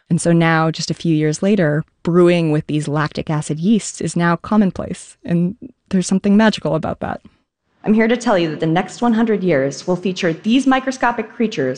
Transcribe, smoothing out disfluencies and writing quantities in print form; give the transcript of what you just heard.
And so now, just a few years later, brewing with these lactic acid yeasts is now commonplace. And there's something magical about that. I'm here to tell you that the next 100 years will feature these microscopic creatures